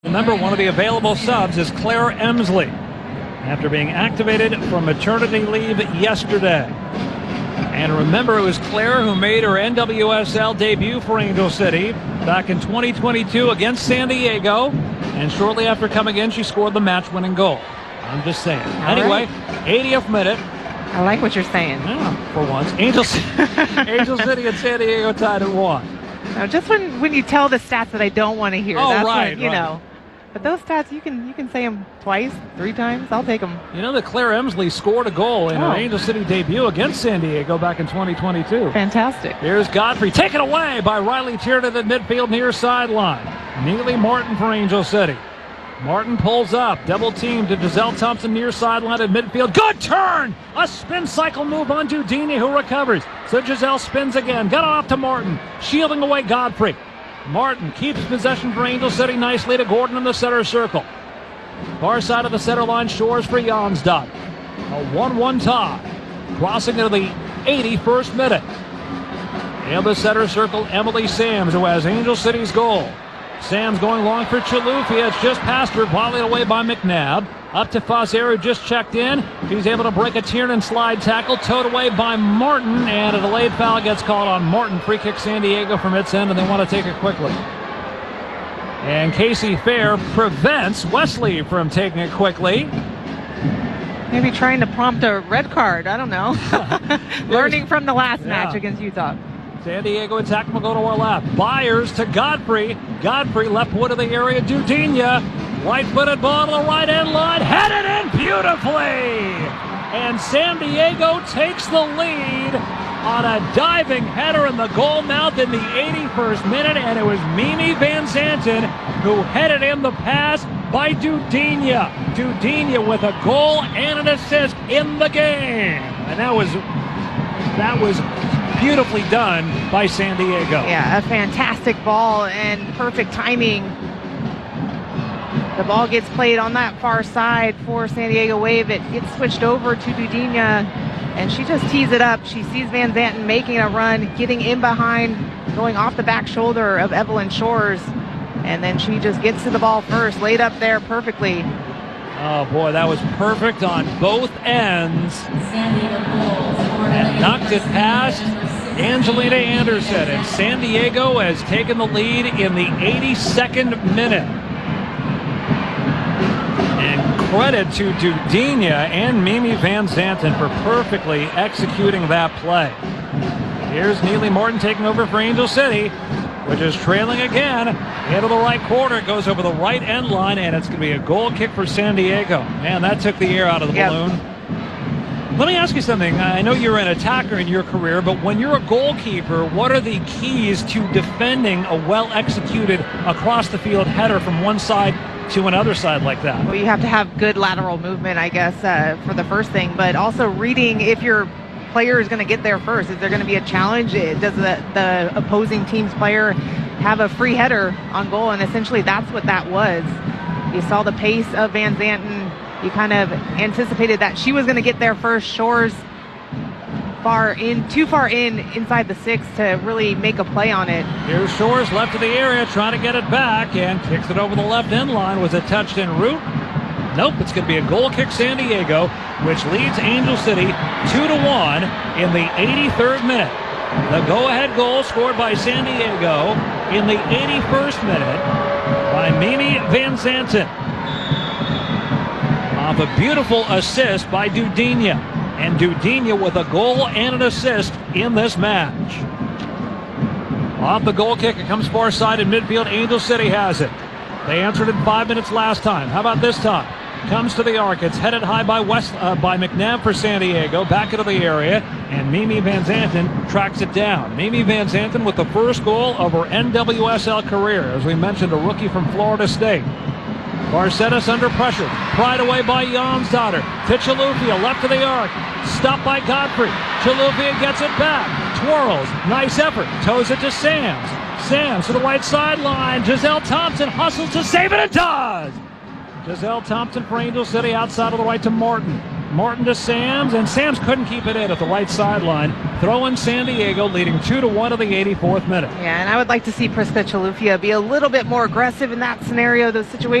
Remember, one of the available subs is Claire Emsley, after being activated from maternity leave yesterday. And remember, it was Claire who made her NWSL debut for Angel City back in 2022 against San Diego. And shortly after coming in, she scored the match-winning goal. I'm just saying. Anyway, 80th minute. I like what you're saying. Yeah, for once. Angel City and San Diego tied at 1. No, just when you tell the stats that I don't want to hear. Oh, that's right, when, you know. But those stats, you can say them twice, 3 times. I'll take them. You know that Claire Emsley scored a goal in her Angel City debut against San Diego back in 2022. Fantastic. Here's Godfrey, taken away by Riley Tiernan at midfield near sideline. Neely Martin for Angel City. Martin pulls up, double team to Giselle Thompson near sideline at midfield. Good turn! A spin cycle move on Dudini, who recovers. So Giselle spins again, got it off to Martin, shielding away Godfrey. Martin keeps possession for Angel City nicely to Gordon in the center circle. Far side of the center line, Shores for Jonsdott. A 1-1 tie. Crossing into the 81st minute. In the center circle, Emily Sams, who has Angel City's goal. Sams going long for Chilufya. It's just past her, volleyed away by McNabb. Up to Fazer, who just checked in. She's able to break a Tiernan slide tackle, towed away by Martin, and a delayed foul gets called on Martin. Free kick San Diego from its end, and they want to take it quickly. And Casey Fair prevents Wesley from taking it quickly. Maybe trying to prompt a red card. I don't know. Learning from the last match against Utah. San Diego attack will go to our left. Byers to Godfrey. Godfrey left wood of the area. Dudinha. Right-footed ball to the right-hand line. Headed in beautifully. And San Diego takes the lead on a diving header in the goal mouth in the 81st minute. And it was Mimi Van Zanten who headed in the pass by Dudinha. Dudinha with a goal and an assist in the game. And that was beautifully done by San Diego. Yeah, a fantastic ball and perfect timing. The ball gets played on that far side for San Diego Wave. It gets switched over to Dudinha, and she just tees it up. She sees Van Zanten making a run, getting in behind, going off the back shoulder of Evelyn Shores, and then she just gets to the ball first, laid up there perfectly. Oh boy, that was perfect on both ends. And knocked it past Angelina Anderson, and San Diego has taken the lead in the 82nd minute. And credit to Dudinha and Mimi Van Zanten for perfectly executing that play. Here's Neely Martin taking over for Angel City, which is trailing again. Into the right corner, it goes over the right end line, and it's going to be a goal kick for San Diego. Man, that took the air out of the balloon. Let me ask you something. I know you're an attacker in your career, but when you're a goalkeeper, what are the keys to defending a well-executed across-the-field header from one side to another side like that? Well, you have to have good lateral movement, I guess, for the first thing, but also reading if your player is going to get there first. Is there going to be a challenge? Does the opposing team's player have a free header on goal? And essentially that's what that was. You saw the pace of Van Zanten. You kind of anticipated that she was going to get there first. Shores too far inside the 6 to really make a play on it. Here's Shores left of the area trying to get it back and kicks it over the left end line. Was it touched en route? Nope, it's going to be a goal kick San Diego, which leads Angel City 2-1 in the 83rd minute. The go-ahead goal scored by San Diego in the 81st minute by Mimi Van Zanten. Off a beautiful assist by Dudinha. And Dudinha with a goal and an assist in this match. Off the goal kick, it comes far side in midfield. Angel City has it. They answered in 5 minutes last time. How about this time? Comes to the arc. It's headed high by McNabb for San Diego. Back into the area. And Mimi Van Zanten tracks it down. Mimi Van Zanten with the first goal of her NWSL career. As we mentioned, a rookie from Florida State. Barcetas under pressure. Pried away by Jonsdott. To Chilufya, left of the arc. Stopped by Godfrey. Chilufya gets it back. Twirls. Nice effort. Toes it to Sams. Sams to the right sideline. Giselle Thompson hustles to save it and does. Giselle Thompson for Angel City outside of the right to Martin. Martin to Sams, and Sams couldn't keep it in at the right sideline. Throwing San Diego, leading 2-1 in the 84th minute. Yeah, and I would like to see Priska Chalufia be a little bit more aggressive in that scenario, those situations.